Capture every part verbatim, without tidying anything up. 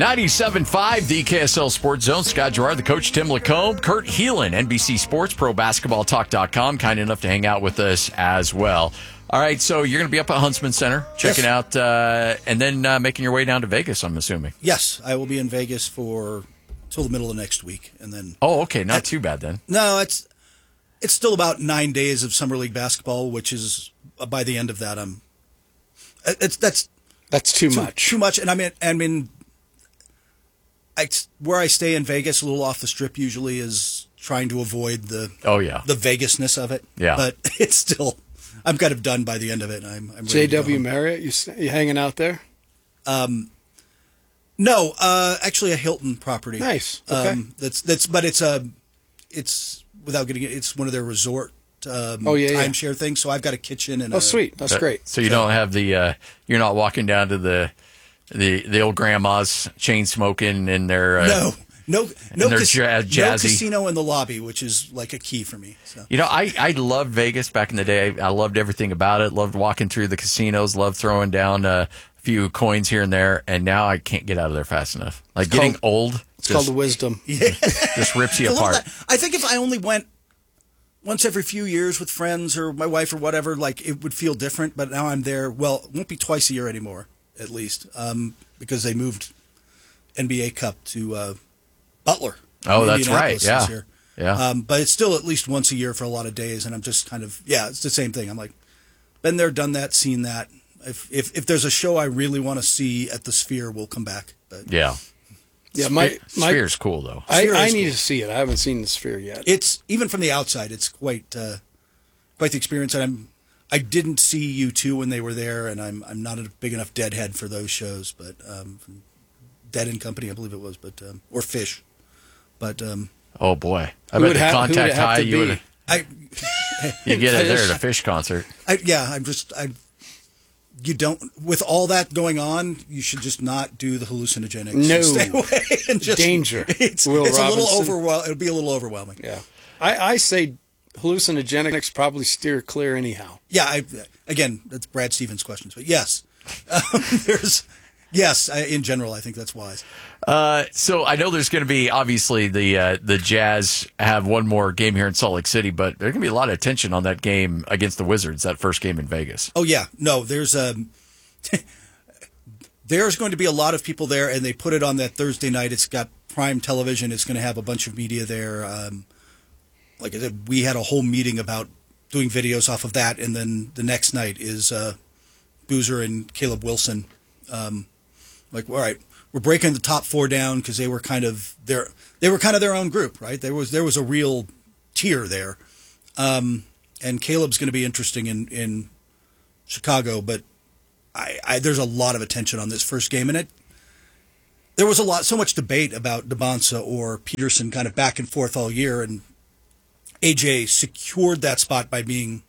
ninety-seven point five, the K S L Sports Zone. Scott Gerard, the coach, Tim Lacombe, Kurt Heelan, N B C Sports, Pro Basketball Talk dot com, kind enough to hang out with us as well. All right, so you're going to be up at Huntsman Center, checking yes. out, uh, and then uh, making your way down to Vegas, I'm assuming. Yes, I will be in Vegas for till the middle of next week, and then. Oh, okay, not at, too bad then. No, it's it's still about nine days of summer league basketball, which is uh, by the end of that, I'm. It's that's that's too, too much. Too much, and I mean, I mean, I, where I stay in Vegas, a little off the strip, usually is trying to avoid the. Oh yeah. The Vegasness of it. Yeah. But it's still. I'm kind of done by the end of it. I'm, I'm J W Marriott, you you hanging out there? Um, no, uh, actually a Hilton property. Nice. Okay. Um, that's that's, but it's a, it's without getting it. It's one of their resort um, oh, yeah, timeshare yeah. things. So I've got a kitchen and. Oh, a, sweet. That's so, great. So you so, don't have the. Uh, you're not walking down to the, the the old grandma's chain smoking in their. Uh, no. No, no, cas- ja- no casino in the lobby, which is like a key for me. So. You know, I, I loved Vegas back in the day. I loved everything about it. Loved walking through the casinos. Loved throwing down a few coins here and there. And now I can't get out of there fast enough. Like it's getting called, old. It's just, called the wisdom. Yeah. Just rips you apart. I think if I only went once every few years with friends or my wife or whatever, like it would feel different. But now I'm there. Well, it won't be twice a year anymore, at least, um, because they moved N B A Cup to uh, Butler. Oh, that's right. Yeah. Year. Yeah. Um, but it's still at least once a year for a lot of days. And I'm just kind of, yeah, it's the same thing. I'm like, been there, done that, seen that. If if, if there's a show I really want to see at the Sphere, we'll come back. But yeah. Yeah, my, my Sphere's cool, though. I, Sphere I need cool. to see it. I haven't seen the Sphere yet. It's, even from the outside, it's quite uh, quite the experience. And I'm, I didn't see U two when they were there, and I'm I'm not a big enough Deadhead for those shows. But um, Dead and Company, I believe it was, but um, or Fish. But um, oh boy, I who bet would the have, contact who would high have to you be? would I you get it there at a Fish concert. I, yeah, I'm just I. You don't with all that going on. You should just not do the hallucinogenics. No, stay away and just danger. It's, Will it's a little Robinson. overwhelming. It'll be a little overwhelming. Yeah, I, I say hallucinogenics probably steer clear anyhow. Yeah, I again that's Brad Stevens' questions, but yes, um, there's yes. I, in general, I think that's wise. Uh, so I know there's going to be obviously the uh, the Jazz have one more game here in Salt Lake City, but there's going to be a lot of attention on that game against the Wizards, that first game in Vegas. Oh yeah, no, there's um, there's going to be a lot of people there, and they put it on that Thursday night. It's got prime television. It's going to have a bunch of media there. Um, like I said, we had a whole meeting about doing videos off of that, and then the next night is uh, Boozer and Caleb Wilson. Um, like, all right. We're breaking the top four down because they were kind of their they were kind of their own group, right? There was there was a real tier there, um, and Caleb's going to be interesting in, in Chicago. But I, I there's a lot of attention on this first game, and it there was a lot so much debate about DeBonsa or Peterson, kind of back and forth all year, and A J secured that spot by being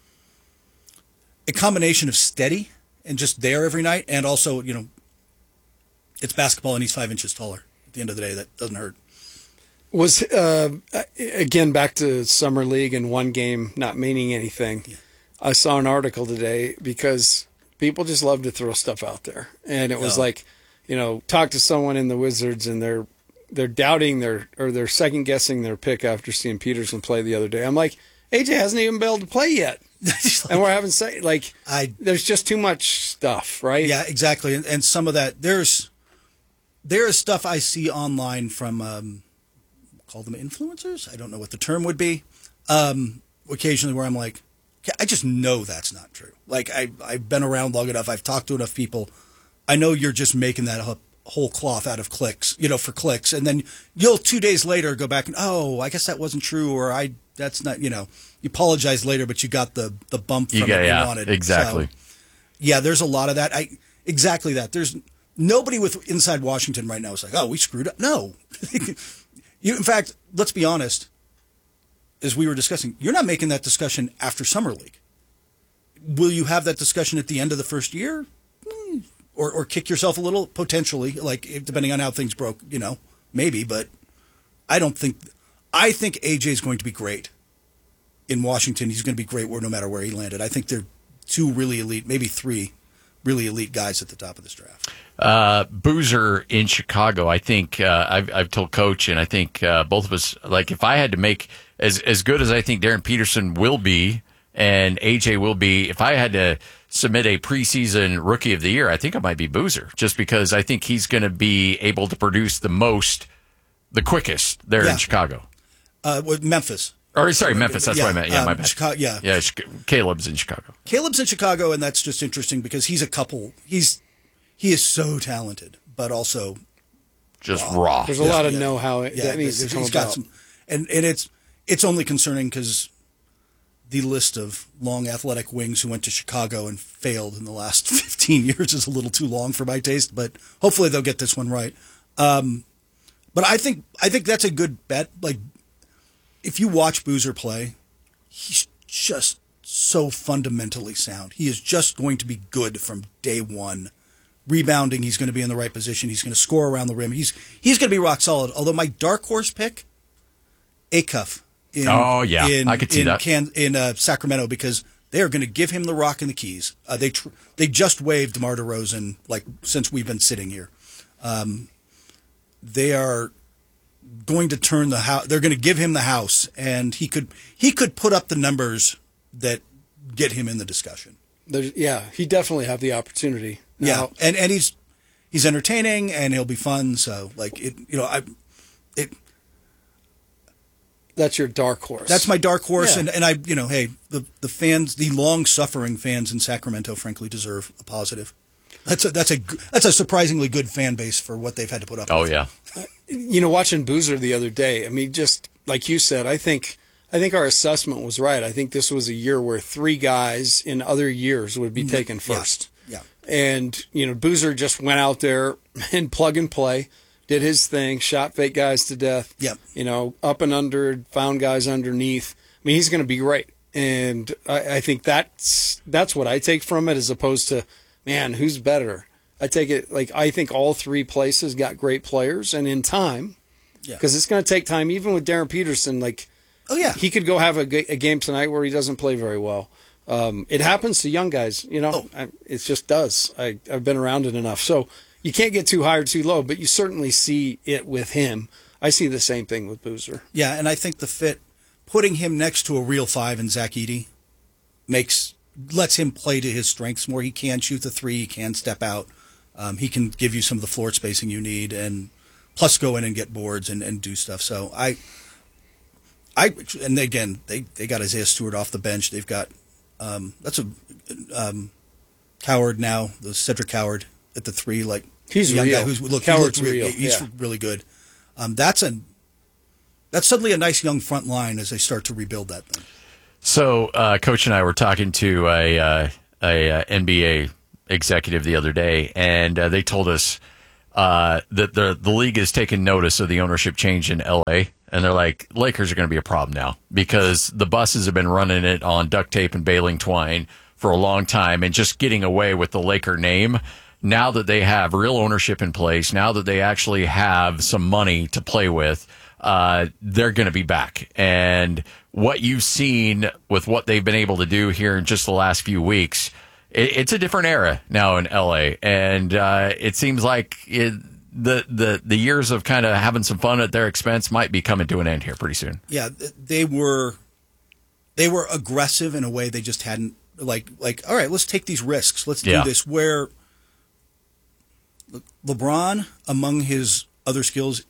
a combination of steady and just there every night, and also you know. It's basketball, and he's five inches taller. At the end of the day, that doesn't hurt. Was uh, again back to summer league and one game not meaning anything. Yeah. I saw an article today because people just love to throw stuff out there, and it was oh. like, you know, talk to someone in the Wizards, and they're they're doubting their or they're second guessing their pick after seeing Peterson play the other day. I'm like, A J hasn't even been able to play yet. like, and we're having say like, I there's just too much stuff, right? Yeah, exactly, and, and some of that there's. There is stuff I see online from, um, call them influencers? I don't know what the term would be. Um, occasionally where I'm like, I just know that's not true. Like, I, I've been around long enough. I've talked to enough people. I know you're just making that whole cloth out of clicks, you know, for clicks. And then you'll two days later go back and, oh, I guess that wasn't true. Or I, that's not, you know, you apologize later, but you got the, the bump from you got, it yeah, you wanted. Exactly. So, yeah, there's a lot of that. I Exactly that. There's... Nobody with inside Washington right now is like, oh, we screwed up. No. you, in fact, let's be honest, as we were discussing, you're not making that discussion after Summer League. Will you have that discussion at the end of the first year? Or, or kick yourself a little, potentially, like depending on how things broke, you know, maybe. But I don't think – I think A J is going to be great in Washington. He's going to be great where no matter where he landed. I think they're two really elite, maybe three really elite guys at the top of this draft. Uh, Boozer in Chicago, I think uh, I've, I've told Coach, and I think uh, both of us, like if I had to make as as good as I think Darren Peterson will be and A J will be, if I had to submit a preseason Rookie of the Year, I think it might be Boozer, just because I think he's going to be able to produce the most, the quickest there Yeah. in Chicago. Uh, with Memphis. Or sorry, Memphis. That's Yeah, what I meant. Yeah, um, my bad. Chicago, yeah. yeah. Caleb's in Chicago. Caleb's in Chicago, and that's just interesting because he's a couple. He's he is so talented, but also Just raw. raw. There's a Yeah, lot of yeah. know-how yeah, that needs to he's come got about. some, and and it's it's only concerning because the list of long athletic wings who went to Chicago and failed in the last fifteen years is a little too long for my taste. But hopefully they'll get this one right. Um, but I think I think that's a good bet. Like if you watch Boozer play, he's just so fundamentally sound. He is just going to be good from day one. Rebounding, he's going to be in the right position. He's going to score around the rim. He's he's going to be rock solid. Although my dark horse pick, Acuff. In, Oh, yeah. in, I could see in that. Can, in uh, Sacramento, because they are going to give him the rock and the keys. Uh, they tr- they just waived DeMar DeRozan like since we've been sitting here. Um, they are going to turn the house. They're going to give him the house, and he could he could put up the numbers that get him in the discussion. There's, yeah, he definitely have the opportunity. Now, Yeah, and and he's he's entertaining and he'll be fun. So like it, you know, I it. that's your dark horse. That's my dark horse, Yeah. and, and I, you know, hey, the the fans, the long suffering fans in Sacramento, frankly, deserve a positive. That's a that's a that's a surprisingly good fan base for what they've had to put up Oh, with. yeah. You know, watching Boozer the other day, I mean, just like you said, I think I think our assessment was right. I think this was a year where three guys in other years would be taken first. Yeah. And, you know, Boozer just went out there and plug and play, did his thing, shot fake guys to death. Yep. You know, up and under, found guys underneath. I mean, he's going to be great. And I, I think that's that's what I take from it, as opposed to, man, who's better? I take it like I think all three places got great players, and in time, Yeah. because it's going to take time. Even with Darren Peterson, like, Oh yeah. he could go have a, ga- a game tonight where he doesn't play very well. Um, it happens to young guys, you know. Oh. I, it just does. I, I've been around it enough, so you can't get too high or too low. But you certainly see it with him. I see the same thing with Boozer. Yeah, and I think the fit, putting him next to a real five in Zach Edey, makes lets him play to his strengths more. He can shoot the three. He can step out. Um, he can give you some of the floor spacing you need, and plus go in and get boards and, and do stuff. So I, I and again they, they got Isaiah Stewart off the bench. They've got um, that's a um, Coward now, the Cedric Coward at the three, like He's the young real. guy who's look Coward's he looks re- real, He's yeah. really good. Um, that's a that's suddenly a nice young front line as they start to rebuild that thing. So, uh, Coach and I were talking to a, uh, a uh, N B A executive the other day, and uh, they told us uh, that the the league has taken notice of the ownership change in L A, and they're like, Lakers are going to be a problem now because the buses have been running it on duct tape and baling twine for a long time and just getting away with the Laker name. Now that they have real ownership in place, now that they actually have some money to play with, uh, they're going to be back. And what you've seen with what they've been able to do here in just the last few weeks, it, it's a different era now in L A. And uh, it seems like it, the, the, the years of kind of having some fun at their expense might be coming to an end here pretty soon. Yeah, th- they were they were aggressive in a way they just hadn't like like all right, let's take these risks. Let's do Yeah. this where Le- LeBron, among his other skills,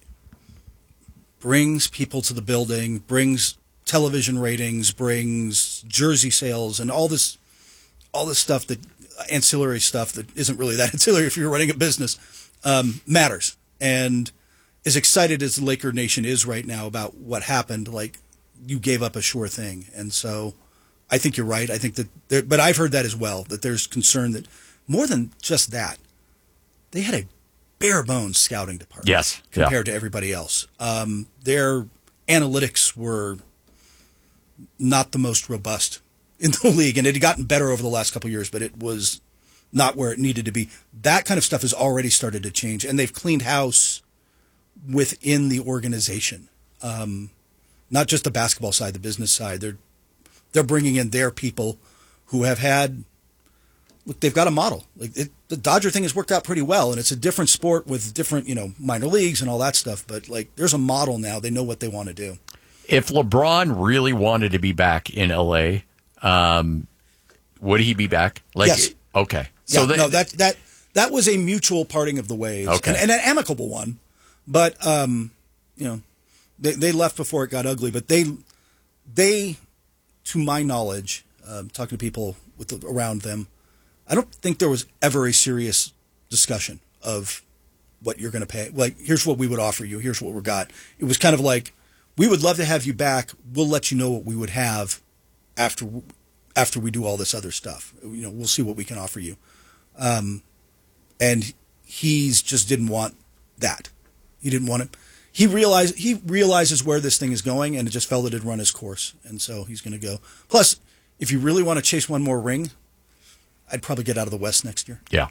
brings people to the building, brings television ratings, brings jersey sales, and all this, all this stuff that ancillary stuff that isn't really that ancillary if you're running a business, um, matters. And as excited as the Laker Nation is right now about what happened, like you gave up a sure thing, and so I think you're right. I think that, there, but I've heard that as well, that there's concern that more than just that, they had a bare bones scouting department. Yes. Yeah. Compared to everybody else. Um, their analytics were not the most robust in the league, and it had gotten better over the last couple of years, but it was not where it needed to be. That kind of stuff has already started to change, and they've cleaned house within the organization. Um, not just the basketball side, the business side. They're they're bringing in their people who have had look, they've got a model. Like it, the Dodger thing has worked out pretty well, and it's a different sport with different, you know, minor leagues and all that stuff. But like, there's a model now. They know what they want to do. If LeBron really wanted to be back in L A, um, would he be back? Like, yes. Okay. So yeah, they, no, that that that was a mutual parting of the ways, okay. and, and an amicable one. But um, you know, they they left before it got ugly. But they they, to my knowledge, um, talking to people with around them, I don't think there was ever a serious discussion of what you're going to pay. Like, here's what we would offer you. Here's what we got. It was kind of like, we would love to have you back. We'll let you know what we would have after after we do all this other stuff. You know, we'll see what we can offer you. Um, and he's just didn't want that. He didn't want it. He realized he realizes where this thing is going, and it just felt it had run his course, and so he's going to go. Plus, if you really want to chase one more ring, I'd probably get out of the West next year. Yeah.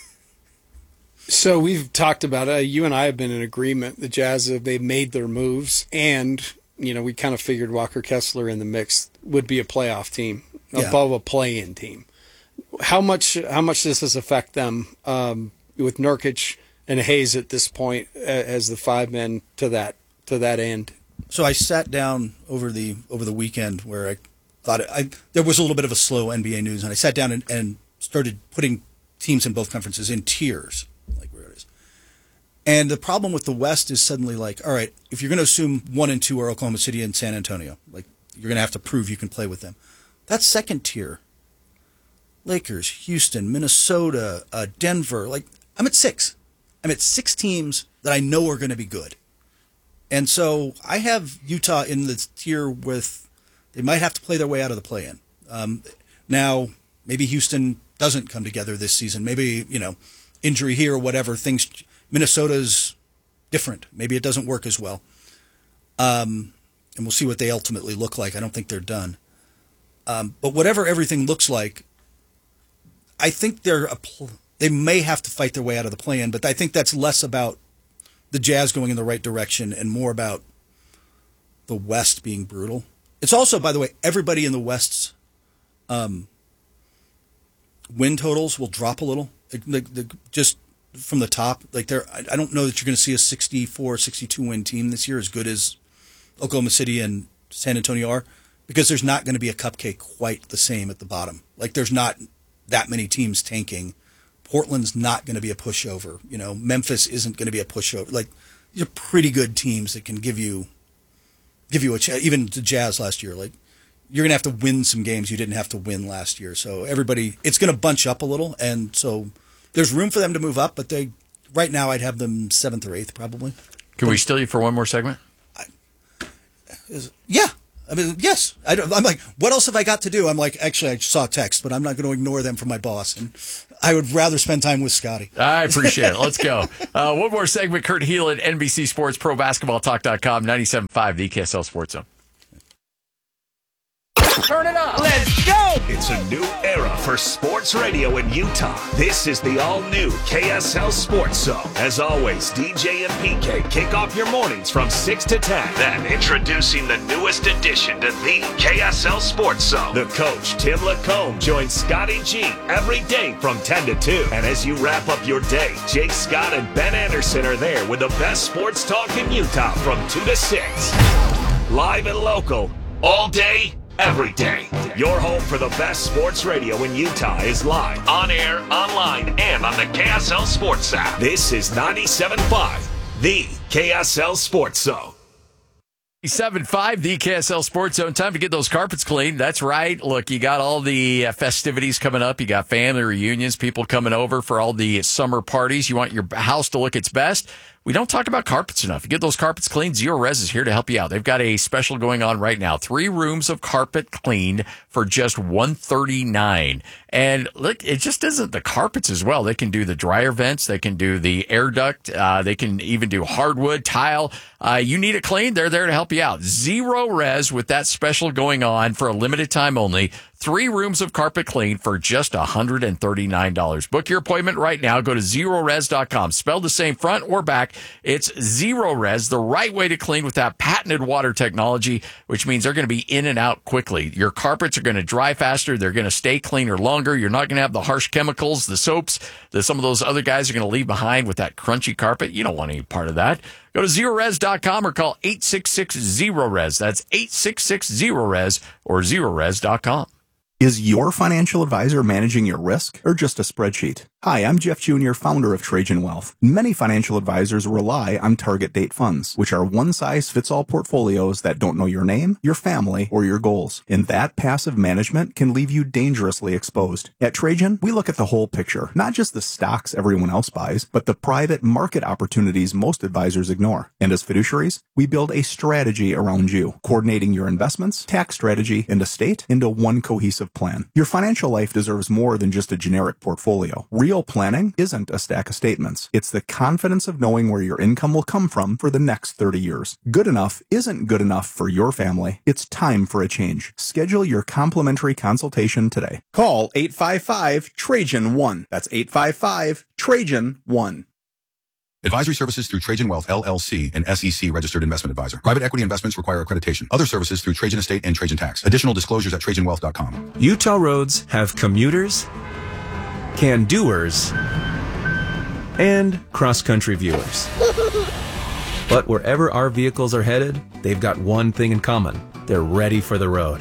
So we've talked about it. You and I have been in agreement. The Jazz, they've made their moves, and you know we kind of figured Walker Kessler in the mix would be a playoff team yeah. above a play-in team. How much? How much does this affect them um, with Nurkic and Hayes at this point as the five men to that to that end? So I sat down over the over the weekend where I thought it, I there was a little bit of a slow N B A news, and I sat down and, and started putting teams in both conferences in tiers. And the problem with the West is suddenly like, all right, if you're going to assume one and two are Oklahoma City and San Antonio, like you're going to have to prove you can play with them. That's second tier. Lakers, Houston, Minnesota, uh, Denver. Like I'm at six. I'm at six teams that I know are going to be good. And so I have Utah in the tier with they might have to play their way out of the play-in. Um, now, maybe Houston doesn't come together this season. Maybe, you know, injury here or whatever, things – Minnesota's different. Maybe it doesn't work as well. Um, and we'll see what they ultimately look like. I don't think they're done. Um, but whatever everything looks like, I think they're a pl- they may have to fight their way out of the play-in, but I think that's less about the Jazz going in the right direction and more about the West being brutal. It's also, by the way, everybody in the West's um, win totals will drop a little. Like, like, just from the top, like there, I don't know that you're going to see a sixty-four, sixty-two win team this year as good as Oklahoma City and San Antonio are, because there's not going to be a cupcake quite the same at the bottom. Like there's not that many teams tanking. Portland's not going to be a pushover. You know, Memphis isn't going to be a pushover. Like these are pretty good teams that can give you, give you a chance. Even the Jazz last year, like you're going to have to win some games you didn't have to win last year. So everybody, it's going to bunch up a little, and so. There's room for them to move up, but they right now I'd have them seventh or eighth probably. Can we steal you for one more segment? I, is, yeah. I mean, yes. I don't, I'm like, what else have I got to do? I'm like, actually, I saw a text, but I'm not going to ignore them from my boss. And I would rather spend time with Scotty. I appreciate it. Let's go. Uh, one more segment. Kurt Helin, N B C Sports, Pro Basketball Talk dot com, ninety-seven point five, the K S L Sports Zone. Turn it up. Let's go. It's a new era for sports radio in Utah. This is the all-new K S L Sports Zone. As always, D J and P K kick off your mornings from six to ten. Then, introducing the newest addition to the K S L Sports Zone. The coach, Tim Lacombe, joins Scotty G every day from ten to two. And as you wrap up your day, Jake Scott and Ben Anderson are there with the best sports talk in Utah from two to six. Live and local, all day, every day. Your home for the best sports radio in Utah is live, on air, online, and on the K S L Sports app. This is ninety-seven point five, the K S L Sports Zone. ninety-seven point five, the K S L Sports Zone. Time to get those carpets cleaned. That's right. Look, you got all the uh, festivities coming up. You got family reunions, people coming over for all the summer parties. You want your house to look its best. We don't talk about carpets enough. You get those carpets cleaned, Zero Res is here to help you out. They've got a special going on right now. Three rooms of carpet cleaned for just one hundred thirty-nine dollars. And look, it just isn't the carpets as well. They can do the dryer vents. They can do the air duct. Uh, they can even do hardwood, tile. Uh, you need it cleaned, they're there to help you out. Zero Res with that special going on for a limited time only three rooms of carpet clean for just one hundred thirty-nine dollars. Book your appointment right now. Go to zero res dot com. Spelled the same front or back. It's Zerorez, the right way to clean with that patented water technology, which means they're going to be in and out quickly. Your carpets are going to dry faster. They're going to stay cleaner longer. You're not going to have the harsh chemicals, the soaps that some of those other guys are going to leave behind with that crunchy carpet. You don't want any part of that. Go to zero res dot com or call eight six six zero res. That's eight six six zero res or zero res dot com. Is your financial advisor managing your risk or just a spreadsheet? Hi, I'm Jeff Junior, founder of Trajan Wealth. Many financial advisors rely on target date funds, which are one-size-fits-all portfolios that don't know your name, your family, or your goals. And that passive management can leave you dangerously exposed. At Trajan, we look at the whole picture, not just the stocks everyone else buys, but the private market opportunities most advisors ignore. And as fiduciaries, we build a strategy around you, coordinating your investments, tax strategy, and estate into one cohesive plan. Your financial life deserves more than just a generic portfolio. Real planning isn't a stack of statements. It's the confidence of knowing where your income will come from for the next thirty years. Good enough isn't good enough for your family. It's time for a change. Schedule your complimentary consultation today. Call eight five five Trajan one. That's eight five five Trajan one. Advisory services through Trajan Wealth, L L C, an S E C registered investment advisor. Private equity investments require accreditation. Other services through Trajan Estate and Trajan Tax. Additional disclosures at trajan wealth dot com. Utah roads have commuters, can-doers, and cross-country viewers. But wherever our vehicles are headed, they've got one thing in common. They're ready for the road.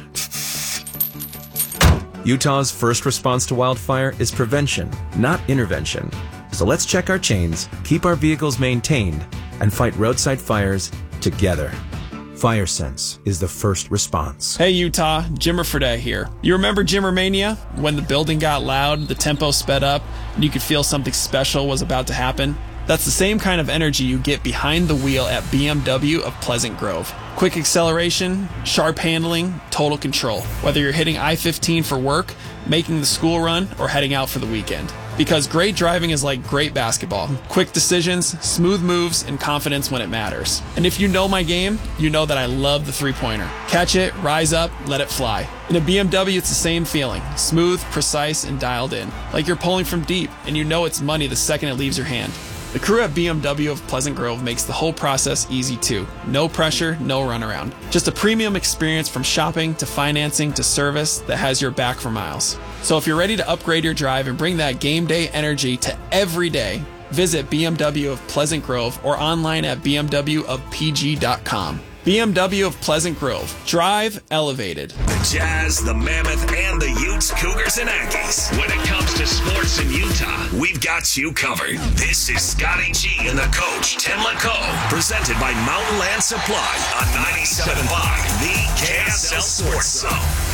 Utah's first response to wildfire is prevention, not intervention. So let's check our chains, keep our vehicles maintained, and fight roadside fires together. FireSense is the first response. Hey Utah, Jimmer Fredette here. You remember Jimmermania? When the building got loud, the tempo sped up, and you could feel something special was about to happen? That's the same kind of energy you get behind the wheel at B M W of Pleasant Grove. Quick acceleration, sharp handling, total control. Whether you're hitting I fifteen for work, making the school run, or heading out for the weekend. Because great driving is like great basketball. Quick decisions, smooth moves, and confidence when it matters. And if you know my game, you know that I love the three-pointer. Catch it, rise up, let it fly. In a B M W, it's the same feeling. Smooth, precise, and dialed in. Like you're pulling from deep, and you know it's money the second it leaves your hand. The crew at B M W of Pleasant Grove makes the whole process easy too. No pressure, no runaround. Just a premium experience from shopping to financing to service that has your back for miles. So if you're ready to upgrade your drive and bring that game day energy to every day, visit B M W of Pleasant Grove or online at b m w of p g dot com. B M W of Pleasant Grove. Drive elevated. The Jazz, the Mammoth, and the Utes, Cougars, and Aggies. When it comes to sports in Utah, we've got you covered. This is Scotty G and the coach, Tim LeComb, presented by Mountain Land Supply on ninety-seven point five, the K S L Sports Zone.